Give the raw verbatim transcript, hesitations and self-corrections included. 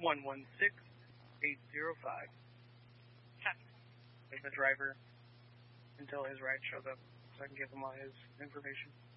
one one six, eight zero five. Okay. Like the driver until his ride shows up, so I can give him all his information.